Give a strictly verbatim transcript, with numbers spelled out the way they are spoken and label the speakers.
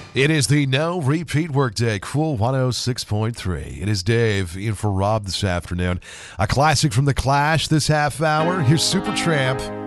Speaker 1: It is the no repeat workday, Cool one oh six point three. It is Dave in for Rob this afternoon. A classic from The Clash this half hour. Here's Supertramp.